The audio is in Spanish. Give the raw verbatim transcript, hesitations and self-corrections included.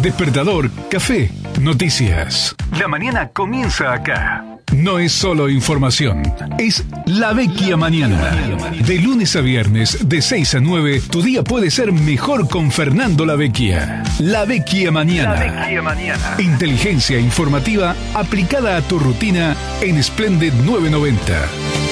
Despertador, café, noticias. La mañana comienza acá. No es solo información, es La Vecchia Mañana. De lunes a viernes, de seis a nueve, tu día puede ser mejor con Fernando La Vecchia. La Vecchia Mañana. La Vecchia Mañana. Inteligencia informativa aplicada a tu rutina en Splendid novecientos noventa.